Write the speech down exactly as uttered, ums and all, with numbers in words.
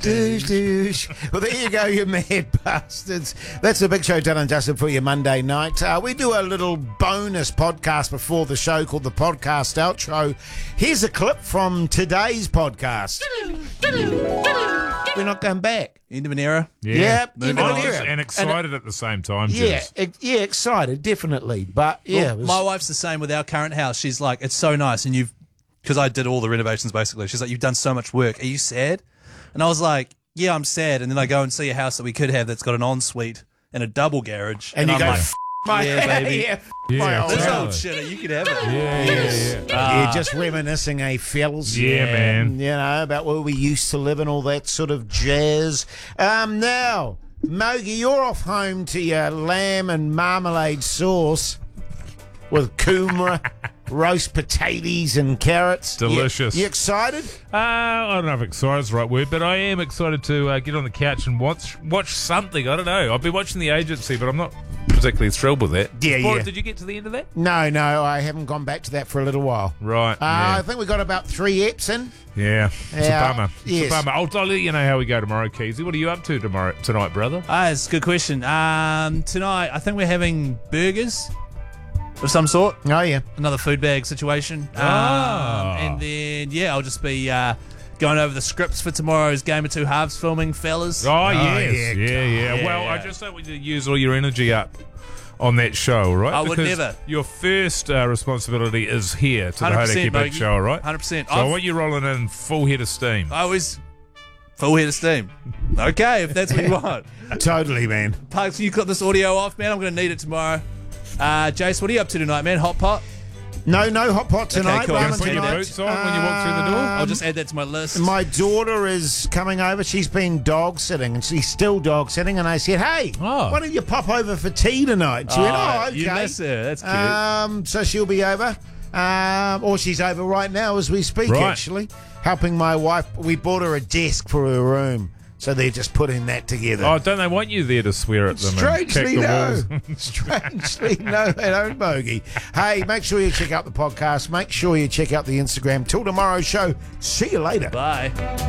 Douche, douche. Well, there you go, you mad bastards. That's the Big Show done and dusted for your Monday night. Uh, we do a little bonus podcast before the show called the Podcast Outro. Here's a clip from today's podcast. We're not going back. End of an era. Yeah, Yep, end of an Honest era. and excited And, at the same time. yeah, Jess. ex- yeah, excited, definitely. But yeah, Well, it was- my wife's the same with our current house. She's like, it's so nice, and you've, because I did all the renovations basically. She's like, you've done so much work. Are you sad? And I was like, yeah, I'm sad. And then I go and see a house that we could have that's got an ensuite and a double garage, and you I'm go, like, F- my yeah, baby. yeah, f- Yeah, my old this totally. old shit, you could have it. Yeah, yeah, yeah. Yeah, just reminiscing, eh, fellas? Yeah, man. You know, about where we used to live and all that sort of jazz. Um, now, Mogi, you're off home to your lamb and marmalade sauce with kumara, roast potatoes and carrots. Delicious. You, you excited? Uh, I don't know if excited is the right word, but I am excited to uh, get on the couch and watch watch something. I don't know. I've been watching The Agency, but I'm not particularly thrilled with that. Yeah, What, yeah. Did you get to the end of that? No, no, I haven't gone back to that for a little while. Right. Uh, yeah. I think we got about three eps in. Yeah, it's Yeah, a bummer. It's yes. a bummer. I'll, I'll let you know how we go tomorrow, Keezy. What are you up to tomorrow tonight, brother? Ah, it's a good question. Um, tonight, I think we're having burgers of some sort. Oh, yeah. Another food bag situation. Um, Ah. and then, yeah, I'll just be uh, going over the scripts for tomorrow's Game of Two Halves filming, fellas. Oh, yes. yeah. Yeah, yeah. Yeah, Well, I yeah. just don't want you to use all your energy up on that show, right? I would Because never. Your first uh, responsibility is here to the one hundred Hodaki percent, Big Mogi. Show, all right? one hundred percent. So I I've- want you rolling in full head of steam. I was full head of steam. Okay, if that's what you want. Totally, man. Pugs, you got this audio off, man. I'm going to need it tomorrow. Uh, Jace, what are you up to tonight, man? Hot pot? No, no hot pot tonight. cool. You ramen gonna put your tonight. boots on when you walk through the door? I'll Um, just add that to my list. My daughter is coming over. She's been dog sitting, and she's still dog sitting. And I said, "Hey, Oh. why don't you pop over for tea tonight?" She went, "Oh, okay." You miss her. That's cute. Um, so she'll be over, um, or she's over right now as we speak. Right. Actually, helping my wife. We bought her a desk for her room, so they're just putting that together. Oh, don't they want you there to swear at them and kick Strangely, the no. walls? Strangely, no, they don't, Bogey. Hey, make sure you check out the podcast. Make sure you check out the Instagram. Till tomorrow's show. See you later. Bye.